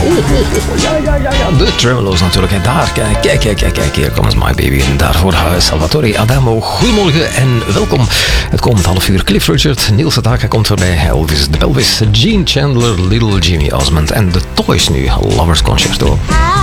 Ja. De Tremolo's natuurlijk. En daar, kijk, hier komt My Baby. En daarvoor Salvatore Adamo. Goedemorgen en welkom. Het komend half uur Cliff Richard, Niels Sedaka komt voorbij, Elvis de Pelvis, Gene Chandler, Little Jimmy Osmond en The Toys nu, Lovers Concerto.